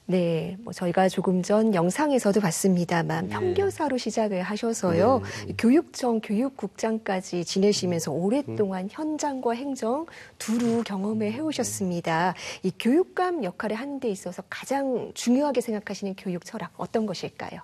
네, 뭐 저희가 조금 전 영상에서도 봤습니다만 평교사로 시작을 하셔서요. 교육청 교육국장까지 지내시면서 오랫동안 현장과 행정 두루 경험을 해오셨습니다. 이 교육감 역할을 하는 데 있어서 가장 중요하게 생각하시는 교육 철학 어떤 것일까요?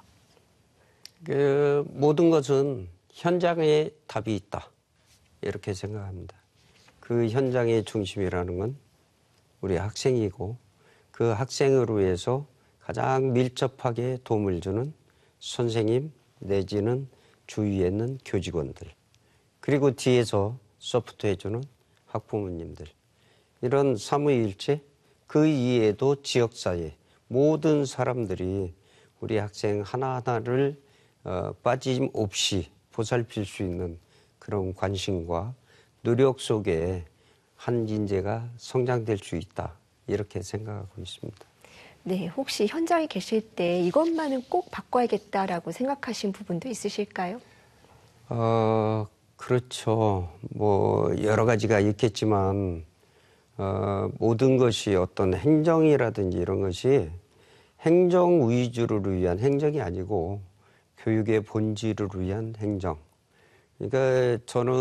모든 것은 현장에 답이 있다. 이렇게 생각합니다. 그 현장의 중심이라는 건 우리 학생이고 그 학생을 위해서 가장 밀접하게 도움을 주는 선생님 내지는 주위에 있는 교직원들 그리고 뒤에서 서포트해주는 학부모님들 이런 삼위일체 그 이외에도 지역사회 모든 사람들이 우리 학생 하나하나를 빠짐없이 보살필 수 있는 그런 관심과 노력 속에 한 인재가 성장될 수 있다. 이렇게 생각하고 있습니다. 네, 혹시 현장에 계실 때 이것만은 꼭 바꿔야겠다라고 생각하신 부분도 있으실까요? 그렇죠. 뭐 여러 가지가 있겠지만 모든 것이 어떤 행정이라든지 이런 것이 행정 위주를 위한 행정이 아니고 교육의 본질을 위한 행정. 그러니까 저는